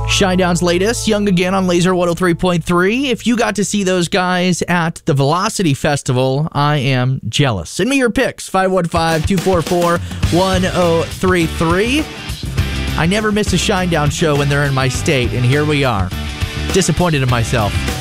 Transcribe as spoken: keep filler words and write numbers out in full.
Shinedown's latest, Young Again on Laser one oh three point three. If you got to see those guys at the Velocity Festival, I am jealous. Send me your pics, five one five, two four four, one oh three three. I never miss a Shinedown show when they're in my state, and here we are. Disappointed in myself.